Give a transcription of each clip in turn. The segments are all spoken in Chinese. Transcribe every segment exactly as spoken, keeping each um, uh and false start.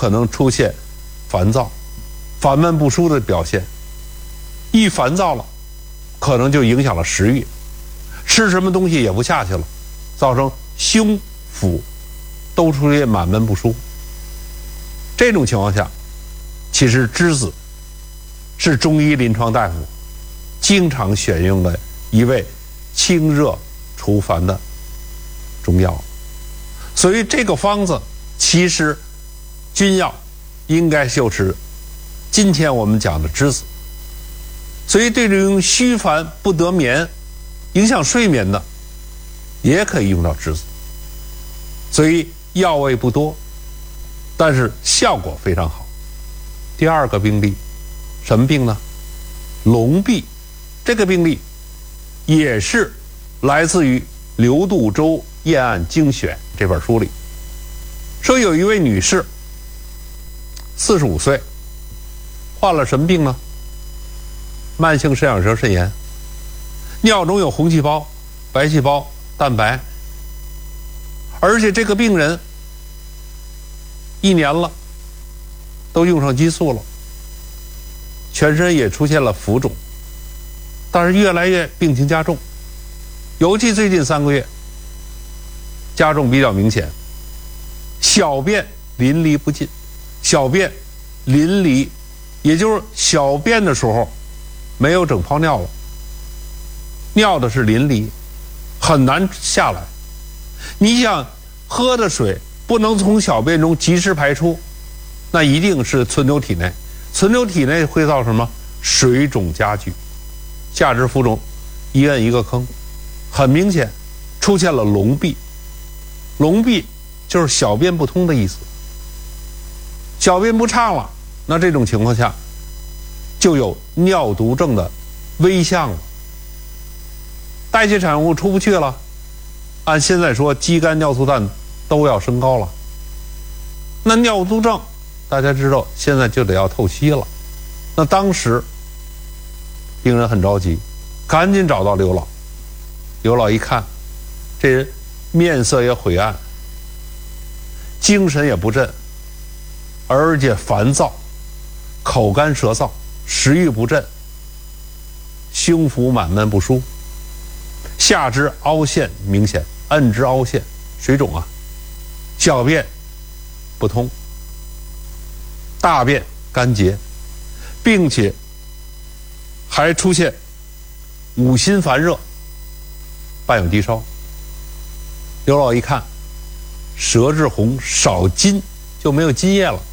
可能出现烦躁、烦闷不舒的表现。一烦躁了，可能就影响了食欲，吃什么东西也不下去了，造成胸腹都出现满闷不舒。这种情况下，其实栀子是中医临床大夫经常选用的一味清热除烦的中药。所以这个方子其实君药应该就是今天我们讲的栀子。所以对这种虚烦不得眠、影响睡眠的，也可以用到栀子。所以药味不多，但是效果非常好。第二个病例，什么病呢？龙痹。这个病例也是来自于刘度洲验案精选这本书里，说有一位女士，四十五岁，患了什么病呢？慢性肾小球肾炎，尿中有红细胞、白细胞、蛋白，而且这个病人一年了，都用上激素了，全身也出现了浮肿，但是越来越病情加重，尤其最近三个月加重比较明显，小便淋漓不尽，小便淋漓，也就是小便的时候没有整泡尿了，尿的是淋漓，很难下来。你想喝的水不能从小便中及时排出，那一定是存留体内，存留体内会造成什么？水肿加剧，下肢浮肿，一摁一个坑，很明显出现了龙闭。龙闭就是小便不通的意思，小便不畅了，那这种情况下就有尿毒症的危象了，代谢产物出不去了，按现在说肌酐尿素氮都要升高了。那尿毒症大家知道现在就得要透析了，那当时病人很着急，赶紧找到刘老。刘老一看，这人面色也晦暗，精神也不振，而且烦躁，口干舌燥，食欲不振，胸腹满闷不舒，下肢凹陷明显，摁之凹陷，水肿啊，小便不通，大便干结，并且还出现五心烦热，伴有低烧。刘老一看，舌质红，少津，就没有津液了，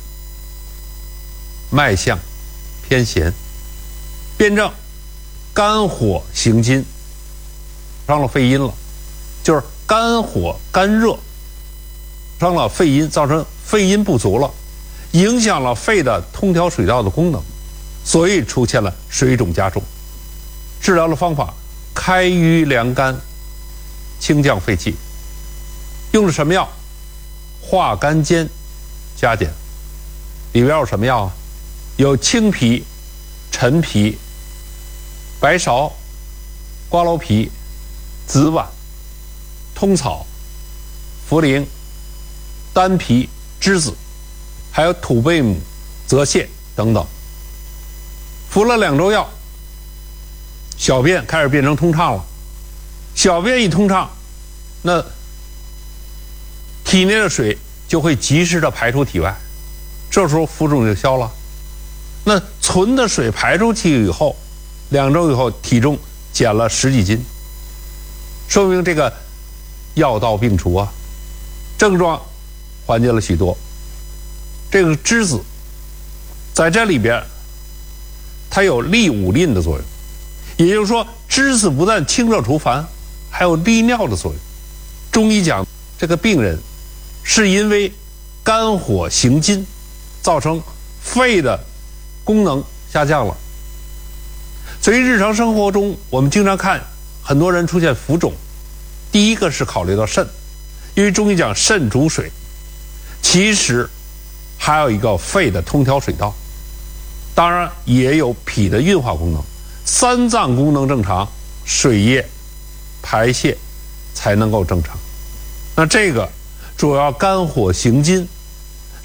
脉象偏咸，辩证肝火行津，伤了肺阴了，就是肝火肝热伤了肺阴，造成肺阴不足了，影响了肺的通调水道的功能，所以出现了水肿加重。治疗的方法开瘀凉肝，清降肺气，用的什么药？化肝煎加减。里边有什么药啊？有青皮、陈皮、白芍、瓜蒌皮、紫菀、通草、茯苓、丹皮、栀子，还有土贝母、泽泻等等。服了两周药，小便开始变成通畅了。小便一通畅，那体内的水就会及时的排出体外，这时候浮肿就消了。那存的水排出去以后，两周以后体重减了十几斤，说明这个药到病除啊，症状缓解了许多。这个栀子在这里边它有利五淋的作用，也就是说栀子不但清热除烦，还有利尿的作用。中医讲这个病人是因为肝火行津，造成肺的功能下降了。所以日常生活中我们经常看很多人出现浮肿，第一个是考虑到肾，因为中医讲肾主水，其实还有一个肺的通调水道，当然也有脾的运化功能。三脏功能正常，水液排泄才能够正常。那这个主要肝火行津，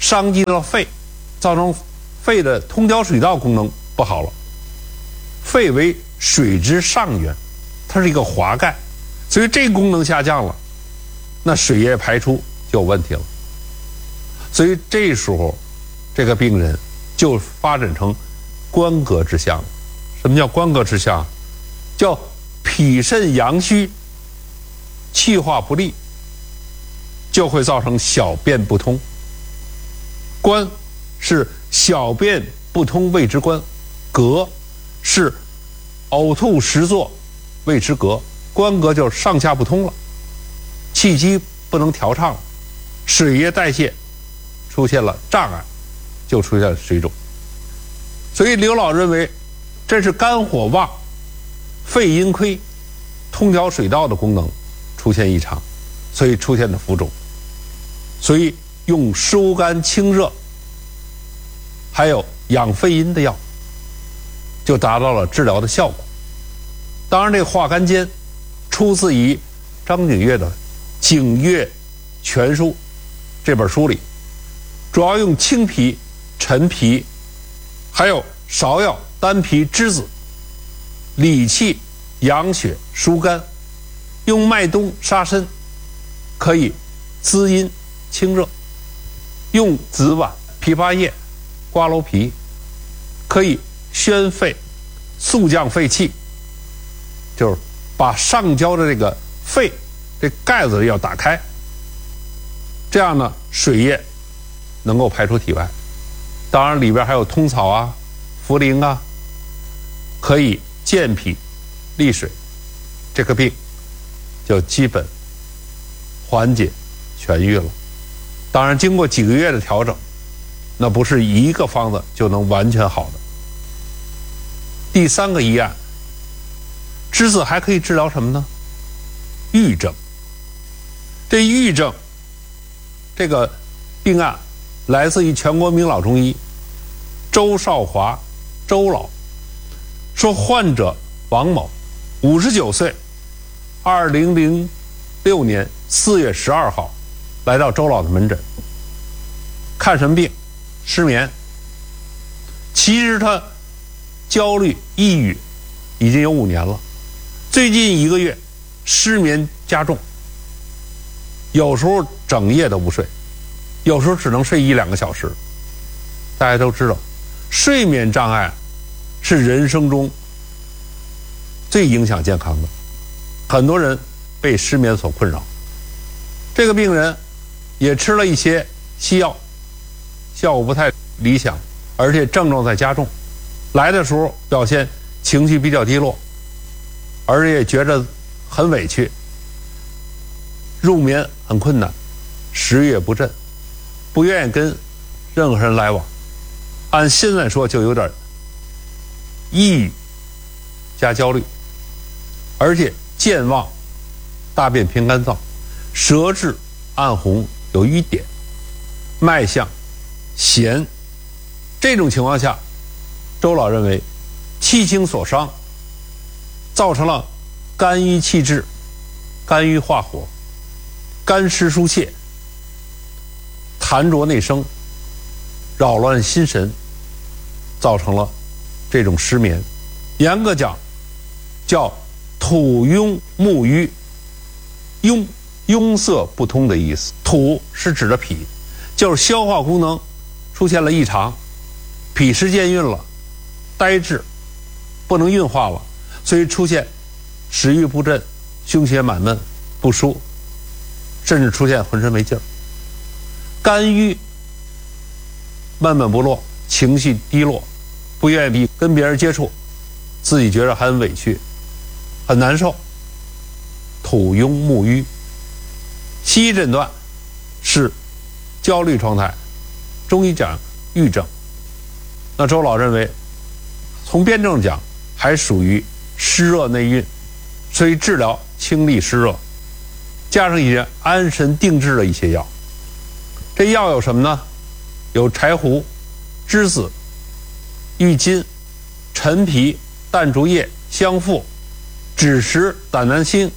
伤及到肺，造成肺的通调水道功能不好了。肺为水之上源，它是一个华盖，所以这个功能下降了，那水液排出就有问题了。所以这时候这个病人就发展成关膈之象。什么叫关膈之象？叫脾肾阳虚，气化不利，就会造成小便不通。关是小便不通谓之关，膈是呕吐实作谓之膈。关膈就是上下不通了，气机不能调畅了，水液代谢出现了障碍，就出现了水肿。所以刘老认为这是肝火旺，肺阴亏，通调水道的功能出现异常，所以出现的浮肿。所以用收肝清热还有养肺阴的药就达到了治疗的效果。当然这个化肝煎出自于张景岳的《景岳全书》这本书里，主要用青皮、陈皮还有芍药、丹皮、栀子理气养血疏肝，用麦冬杀参可以滋阴清热，用紫菀、枇杷叶、瓜蒌皮可以宣肺速降肺气，就是把上焦的这个肺这盖子要打开，这样呢水液能够排出体外。当然里边还有通草啊、茯苓啊，可以健脾利水，这个病就基本缓解痊愈了。当然经过几个月的调整，那不是一个方子就能完全好的。第三个医案，栀子还可以治疗什么呢？郁症。这郁症这个病案来自于全国名老中医周少华周老，说患者王某五十九岁，二零零六年四月十二号来到周老的门诊，看什么病？失眠。其实他焦虑抑郁已经有五年了，最近一个月失眠加重，有时候整夜都不睡，有时候只能睡一两个小时。大家都知道睡眠障碍是人生中最影响健康的，很多人被失眠所困扰。这个病人也吃了一些西药，效果不太理想，而且症状在加重。来的时候表现情绪比较低落，而且也觉得很委屈，入眠很困难，食欲不振，不愿意跟任何人来往。按现在说就有点抑郁加焦虑，而且健忘，大便偏干燥，舌质暗红有瘀点，脉象弦。这种情况下，周老认为气经所伤，造成了肝郁气滞，肝郁化火，肝湿疏泄，痰浊内生，扰乱心神，造成了这种失眠。严格讲叫土壅木瘀，壅壅塞不通的意思。土是指的脾，就是消化功能出现了异常，脾湿健运了，呆滞，不能运化了，所以出现食欲不振，胸胁满闷，不舒，甚至出现浑身没劲儿。肝郁闷闷不乐，情绪低落，不愿意跟别人接触，自己觉得很委屈，很难受。土壅木瘀，西医诊断是焦虑状态，中医讲郁症。那周老认为从辩证讲还属于湿热内蕴，所以治疗清利湿热，加上一些安神定志的一些药。这药有什么呢？有柴胡、栀子、郁金、陈皮、淡竹叶、香附、枳实、胆南星、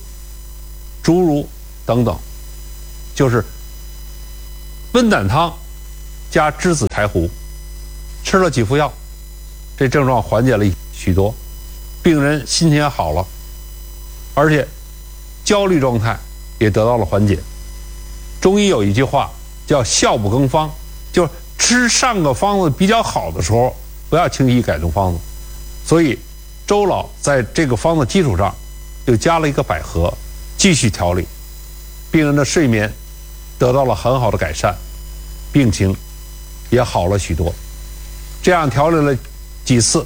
竹茹等等，就是温胆汤加栀子柴胡，吃了几副药，这症状缓解了许多，病人心情也好了，而且焦虑状态也得到了缓解。中医有一句话叫笑不更方，就是吃上个方子比较好的时候，不要轻易改动方子。所以周老在这个方子基础上又加了一个百合，继续调理，病人的睡眠得到了很好的改善，病情也好了许多。这样调理了几次，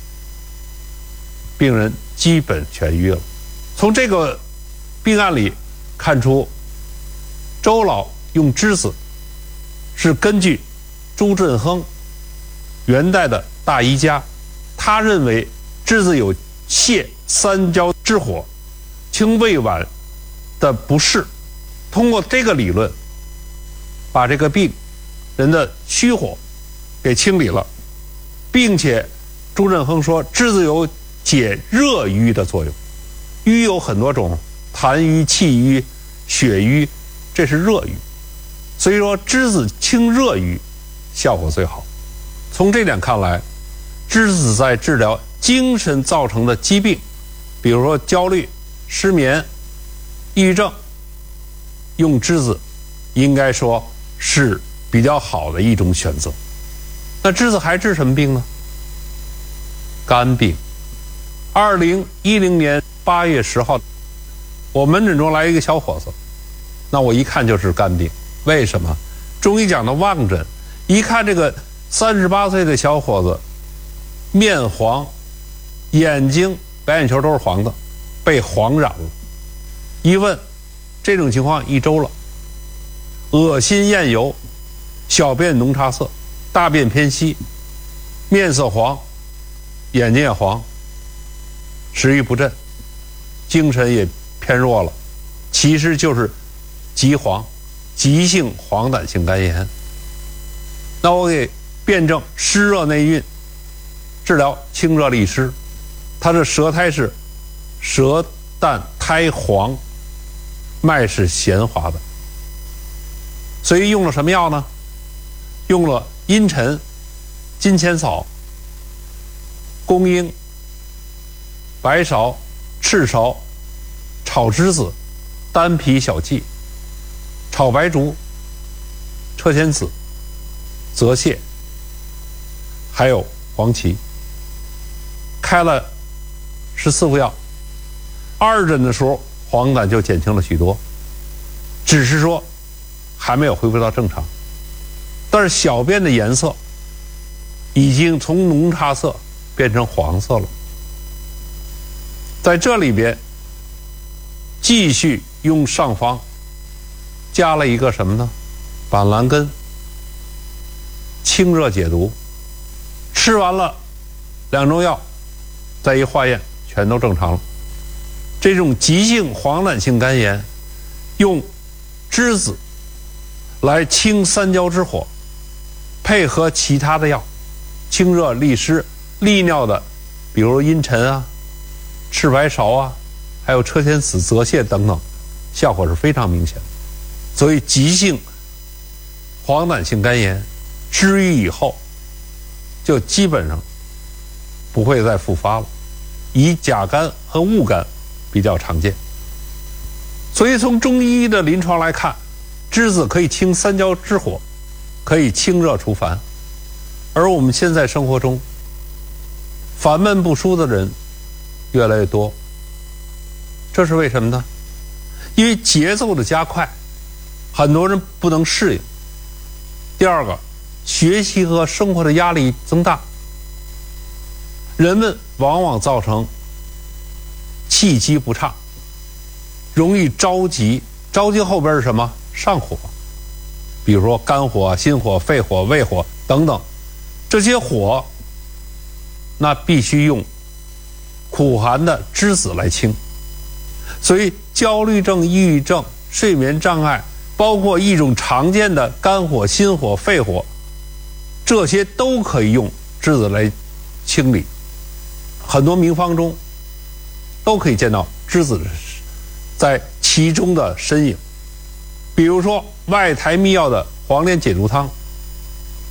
病人基本痊愈了。从这个病案里看出，周老用栀子是根据朱振亨元代的大医家，他认为栀子有泻三焦之火、清胃脘的不适，通过这个理论把这个病人的虚火给清理了，并且朱振亨说栀子有解热瘀的作用。瘀有很多种，痰瘀、气瘀、血瘀，这是热瘀，所以说栀子清热瘀效果最好。从这点看来，栀子在治疗精神造成的疾病，比如说焦虑、失眠、抑郁症，用栀子应该说是比较好的一种选择。那栀子还治什么病呢？肝病。二零一零年八月十号，我门诊中来一个小伙子，那我一看就是肝病。为什么？中医讲的望诊，一看这个三十八岁的小伙子，面黄，眼睛白眼球都是黄的，被黄染了。一问，这种情况一周了，恶心厌油，小便浓茶色，大便偏稀，面色黄，眼睛也黄，食欲不振，精神也偏弱了，其实就是急黄，急性黄疸性肝炎。那我给辨证湿热内蕴，治疗清热利湿。他的舌苔是舌淡苔黄，脉是弦滑的，所以用了什么药呢？用了茵陈、金钱草、公英、白芍、赤芍、炒栀子、丹皮小荠、炒白术、车前子、泽泻，还有黄芪，开了十四副药。二诊的时候黄疸就减轻了许多，只是说还没有恢复到正常，但是小便的颜色已经从浓茶色变成黄色了。在这里边继续用上方加了一个什么呢？板蓝根，清热解毒。吃完了两种药，再一化验全都正常了。这种急性黄疸性肝炎，用栀子来清三焦之火，配合其他的药，清热利湿、利尿的，比如茵陈啊、赤白芍啊，还有车前子、泽泻等等，效果是非常明显的。所以急性黄疸性肝炎治愈以后，就基本上不会再复发了，以甲肝和戊肝比较常见。所以从中医的临床来看，栀子可以清三焦之火，可以清热除烦。而我们现在生活中烦闷不舒的人越来越多，这是为什么呢？因为节奏的加快，很多人不能适应。第二个，学习和生活的压力增大，人们往往造成气机不畅，容易着急。着急后边是什么？上火，比如说肝火、心火、肺火、胃火等等，这些火那必须用苦寒的栀子来清。所以焦虑症、抑郁症、睡眠障碍，包括一种常见的肝火、心火、肺火，这些都可以用栀子来清理。很多名方中都可以见到栀子在其中的身影。比如说外台秘药的黄连解毒汤，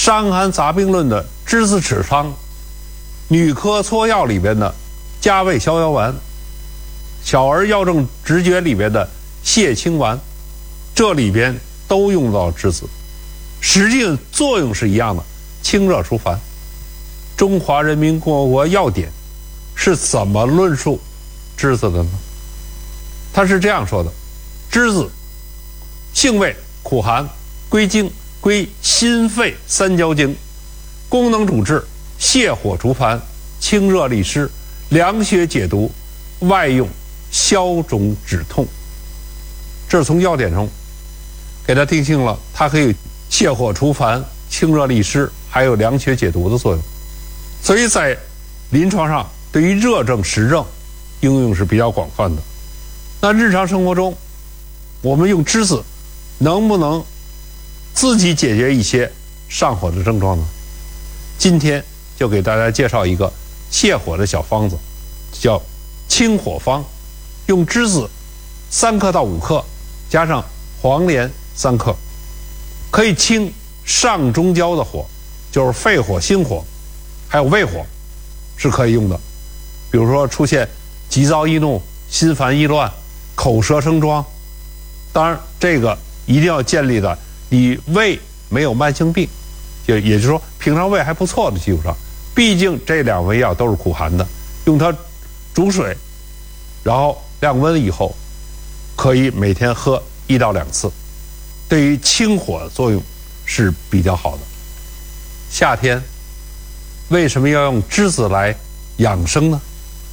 伤寒杂病论》的栀子豉汤，女科搓药里边的加味逍遥丸，小儿药证直诀里边的泻清丸，这里边都用到栀子，实际上作用是一样的，清热除烦。中华人民共和国药典是怎么论述栀子的呢？他是这样说的：栀子性味苦寒，归经归心肺三焦经，功能主治泻火除烦、清热利湿、凉血解毒，外用消肿止痛。这是从药典中给他定性了，它可以泻火除烦、清热利湿，还有凉血解毒的作用。所以在临床上对于热症实症应用是比较广泛的。那日常生活中我们用栀子能不能自己解决一些上火的症状呢？今天就给大家介绍一个泻火的小方子，叫清火方，用栀子三克到五克，加上黄连三克，可以清上中焦的火，就是肺火、心火还有胃火，是可以用的。比如说出现急躁易怒、心烦意乱、口舌生疮，当然这个一定要建立在你胃没有慢性病，也也就是说平常胃还不错的基础上。毕竟这两味药都是苦寒的，用它煮水，然后降温以后，可以每天喝一到两次，对于清火的作用是比较好的。夏天为什么要用栀子来养生呢？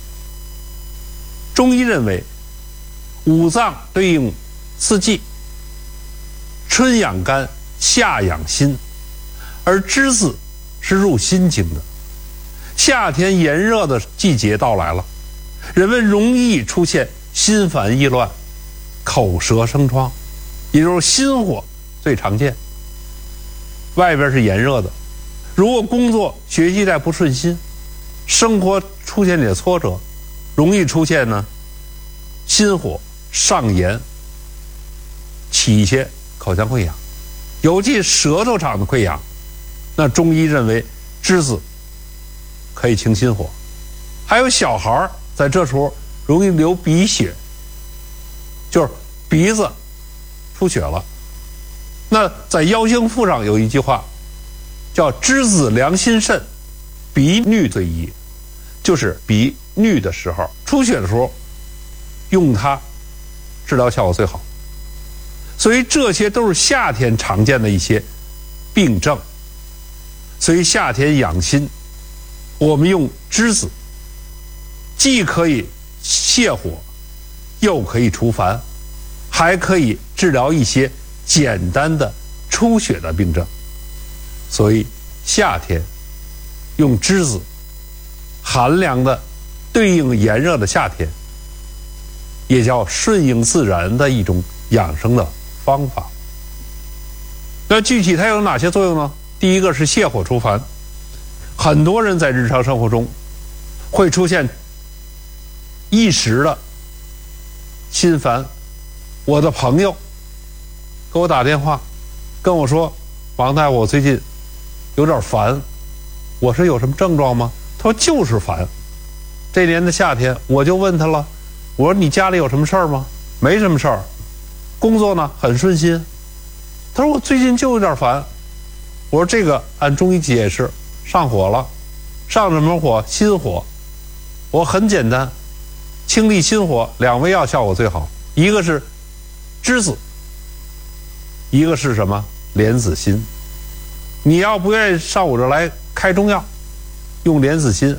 中医认为，五脏对应四季，春养肝，夏养心，而栀子是入心经的。夏天炎热的季节到来了，人们容易出现心烦意乱、口舌生疮，也就是心火最常见。外边是炎热的，如果工作学习再不顺心，生活出现点挫折，容易出现呢心火上炎，起一些口腔溃疡，尤其舌头上的溃疡，那中医认为栀子可以清心火。还有小孩在这时候容易流鼻血，就是鼻子出血了。那在《药性赋》上有一句话叫栀子凉心肾，鼻衄最宜，就是鼻衄的时候出血的时候用它治疗效果最好。所以这些都是夏天常见的一些病症，所以夏天养心，我们用栀子既可以泻火，又可以除烦，还可以治疗一些简单的出血的病症。所以夏天用栀子，寒凉的对应炎热的夏天，也叫顺应自然的一种养生的方法。那具体它有哪些作用呢？第一个是泻火除烦。很多人在日常生活中会出现一时的心烦。我的朋友给我打电话跟我说，王大夫，我最近有点烦。我说有什么症状吗？他说就是烦。这年的夏天我就问他了，我说你家里有什么事儿吗？没什么事儿。工作呢很顺心。他说我最近就有点烦。我说这个按中医解释，上火了。上什么火？心火。我很简单，清利心火两味药效果最好，一个是栀子，一个是什么？莲子心。你要不愿意上我这来开中药，用莲子心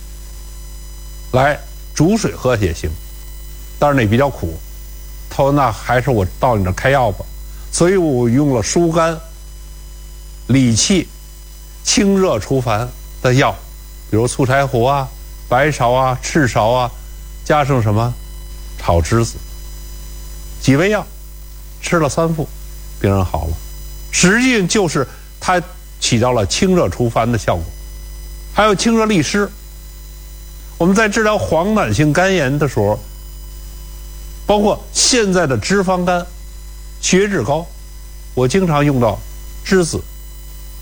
来煮水喝也行，但是那比较苦。他说那还是我到你这开药吧。所以我用了疏肝理气清热除烦的药，比如醋柴胡啊、白芍啊、赤芍啊，加上什么炒栀子，几味药吃了三副，病人好了。实际上就是它起到了清热除烦的效果。还有清热利湿。我们在治疗黄疸性肝炎的时候，包括现在的脂肪肝、血脂高，我经常用到栀子，清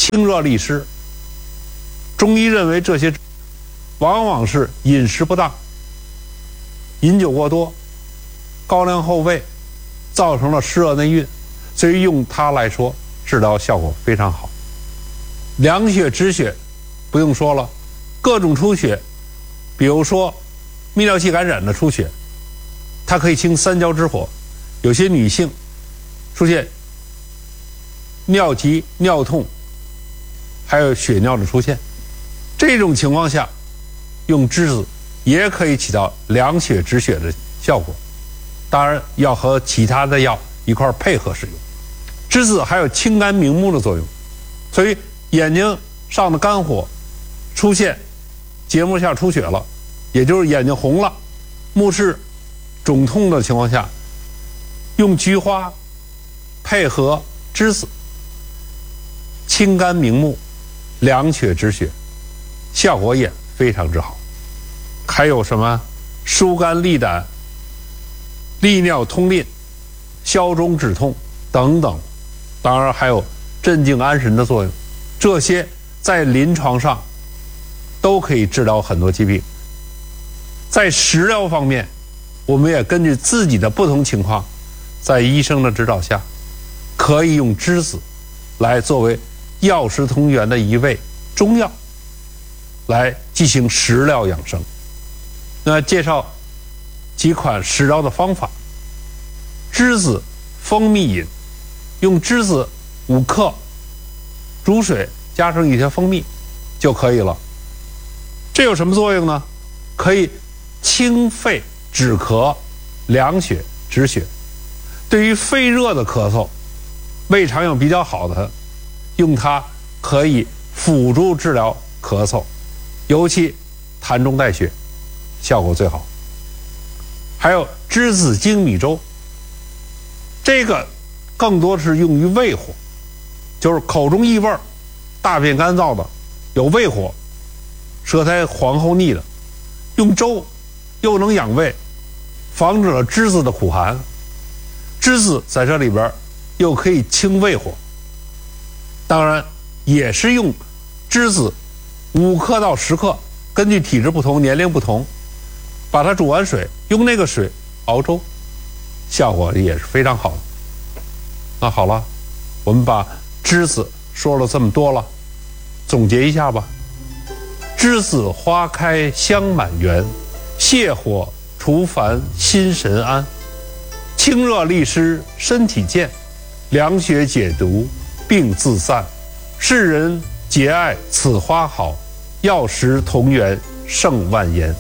清热利湿。中医认为这些往往是饮食不当、饮酒过多、高粱厚胃，造成了湿热内蕴，所以用它来说治疗效果非常好。凉血止血不用说了，各种出血，比如说泌尿系感染的出血，它可以清三焦之火。有些女性出现尿急、尿痛，还有血尿的出现，这种情况下用栀子也可以起到凉血止血的效果，当然要和其他的药一块配合使用。栀子还有清肝明目的作用，所以眼睛上的肝火出现结膜下出血了，也就是眼睛红了、目视肿痛的情况下，用菊花配合栀子清肝明目、凉血止血，效果也非常之好。还有什么疏肝利胆、利尿通淋、消肿止痛等等，当然还有镇静安神的作用，这些在临床上都可以治疗很多疾病。在食疗方面，我们也根据自己的不同情况，在医生的指导下，可以用栀子来作为药食同源的一味中药来进行食疗养生。那介绍几款食疗的方法。栀子蜂蜜饮，用栀子五克煮水加上一些蜂蜜就可以了。这有什么作用呢？可以清肺止咳、凉血止血。对于肺热的咳嗽、胃肠有比较好的，用它可以辅助治疗咳嗽，尤其痰中带血效果最好。还有栀子精米粥，这个更多是用于胃火，就是口中异味、大便干燥的，有胃火、舌苔黄厚腻的，用粥又能养胃，防止了栀子的苦寒。栀子在这里边又可以清胃火，当然也是用栀子五克到十克，根据体质不同、年龄不同，把它煮完水，用那个水熬粥，效果也是非常好的。那好了，我们把栀子说了这么多了，总结一下吧。栀子花开香满园，泻火除烦心神安，清热利湿身体健，凉血解毒病自散。世人皆爱此花好，药食同源胜万言。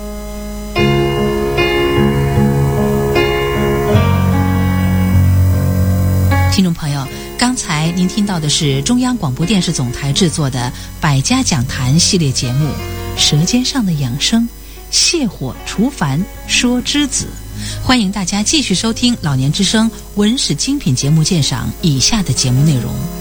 听众朋友，刚才您听到的是中央广播电视总台制作的百家讲坛系列节目《舌尖上的养生》，泻火除烦说栀子。欢迎大家继续收听老年之声文史精品节目鉴赏以下的节目内容。